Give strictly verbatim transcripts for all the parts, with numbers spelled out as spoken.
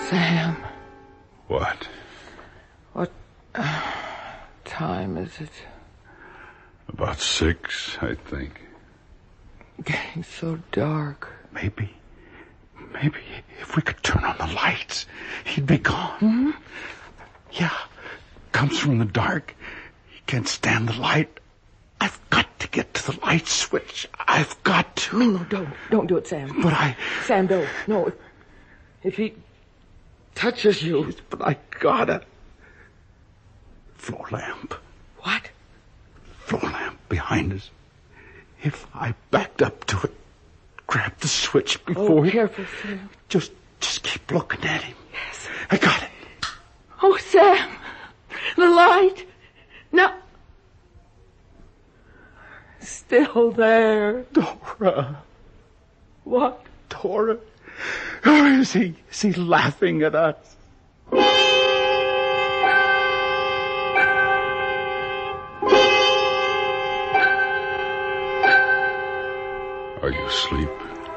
Sam. What? What uh, time is it? About six, I think. Getting so dark. Maybe, maybe if we could turn on the lights, he'd be gone. Mm-hmm. Yeah, comes from the dark. He can't stand the light. I've got to get to the light switch. I've got to. No, no, don't. Don't do it, Sam. But I... Sam, don't. No, if, if he touches you... But I gotta. Floor lamp. What? Floor lamp behind us. If I backed up to it, grabbed the switch before oh, he... careful, Sam. Just, just keep looking at him. Yes. I got it. Oh, Sam. The light. No. Still there. Dora. What? Dora. Or is he, is he laughing at us? Are you asleep?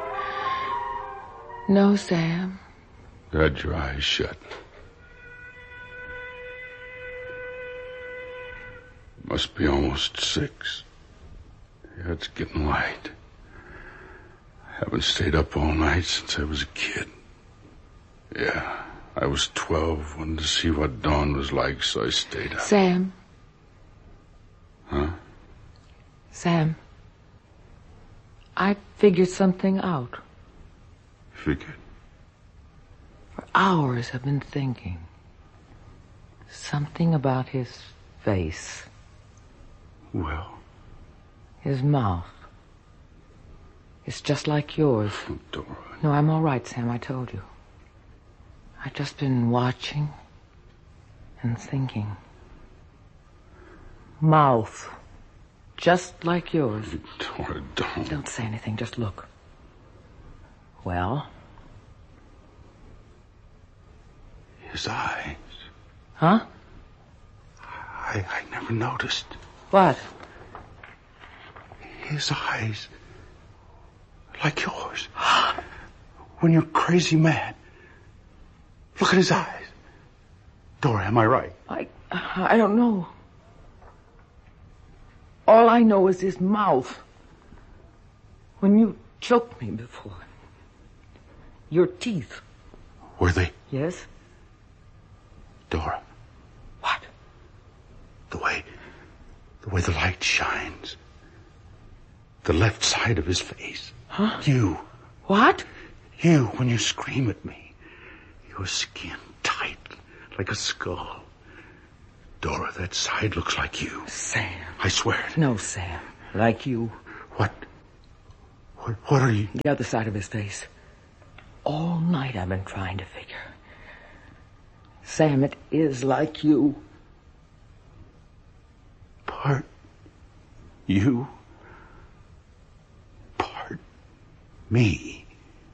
No, Sam. You had your eyes shut. It must be almost six. Yeah, it's getting light. I haven't stayed up all night since I was a kid. Yeah, I was twelve, wanted to see what dawn was like, so I stayed up. Sam. Huh? Sam. I figured something out. Figured? For hours I've been thinking. Something about his face. Well? His mouth. It's just like yours. Oh, Dora. No, I'm all right, Sam, I told you. I've just been watching and thinking. Mouth. Just like yours. Dora, don't. Don't say anything, just look. Well? His eyes. Huh? I, I never noticed. What? His eyes. Like yours. When you're crazy mad. Look at his eyes. Dora, am I right? I... I don't know. All I know is his mouth. When you choked me before. Your teeth. Were they? Yes? Dora. What? The way... The way the light shines. The left side of his face. Huh? You. What? You, when you scream at me. Your skin tight, like a skull. Dora, that side looks like you. Sam. I swear it. No, Sam. Like you. What? What, what are you... The other side of his face. All night I've been trying to figure. Sam, it is like you. Part you. Part me.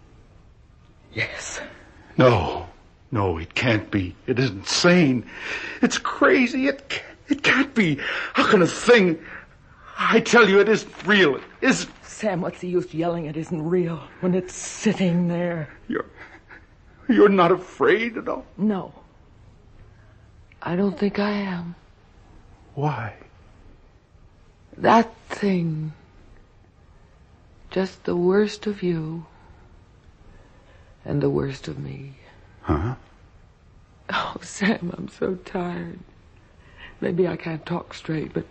Yes. No. No, it can't be. It is insane. It's crazy. It can't, it can't be. How can a thing... I tell you, it isn't real. It isn't. Sam, what's the use yelling it isn't real when it's sitting there? You're... You're not afraid at all? No. I don't think I am. Why? That thing. Just the worst of you. And the worst of me. Huh? Oh, Sam, I'm so tired. Maybe I can't talk straight, but...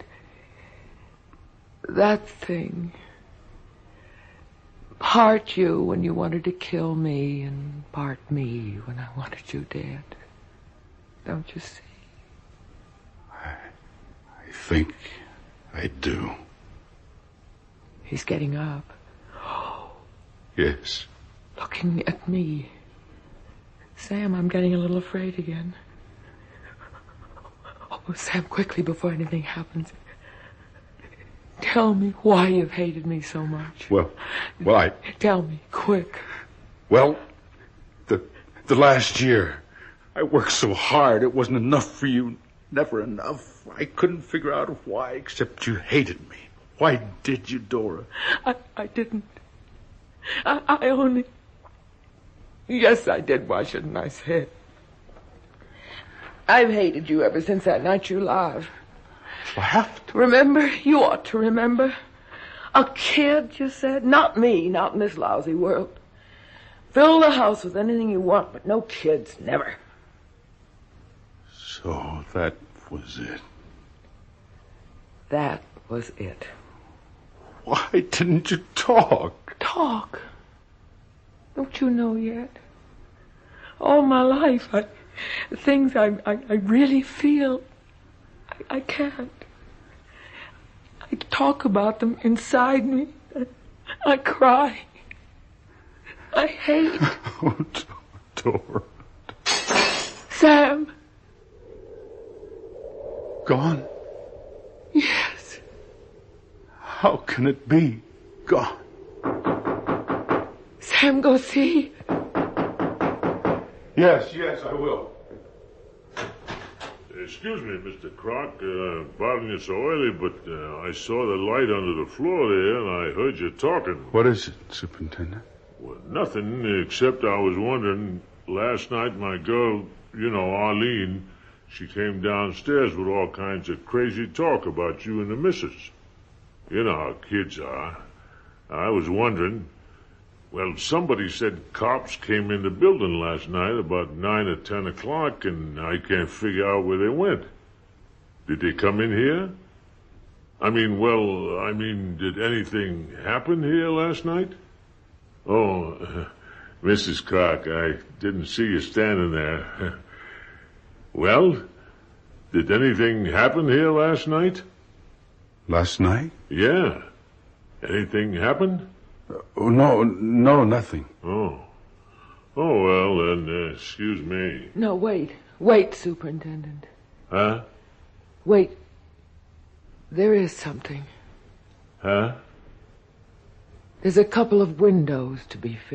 that thing... part you when you wanted to kill me, and part me when I wanted you dead. Don't you see? I... I think I do. He's getting up. Yes. Looking at me. Sam, I'm getting a little afraid again. Oh, Sam, quickly, before anything happens. Tell me why you've hated me so much. Well, well, I... Tell me, quick. Well, the the last year, I worked so hard, it wasn't enough for you. Never enough. I couldn't figure out why, except you hated me. Why did you, Dora? I, I didn't. I, I only... Yes, I did. Why shouldn't I say it? I've hated you ever since that night you lied. Laughed? Remember? You ought to remember. A kid, you said? Not me, not in this lousy world. Fill the house with anything you want, but no kids, never. So that was it. That was it. Why didn't you talk? Talk? Don't you know yet? All my life, I, things I, I, I really feel, I, I can't. I talk about them inside me. I, I cry. I hate. Oh, Dora. Sam. Gone? Yes. How can it be gone? Sam, go see. Yes, yes, I will. Excuse me, Mister Croc, uh, bothering you so early, but uh, I saw the light under the floor there, and I heard you talking. What is it, Superintendent? Well, nothing, except I was wondering, last night my girl, you know, Arlene, she came downstairs with all kinds of crazy talk about you and the missus. You know how kids are. I was wondering, well, somebody said cops came in the building last night about nine or ten o'clock, and I can't figure out where they went. Did they come in here? I mean, well, I mean, did anything happen here last night? Oh, uh, Missus Croc, I didn't see you standing there. Well, did anything happen here last night? Last night? Yeah. Anything happen? Oh, no, no, nothing. Oh. Oh, well, then, uh, excuse me. No, wait. Wait, Superintendent. Huh? Wait. There is something. Huh? There's a couple of windows to be fixed.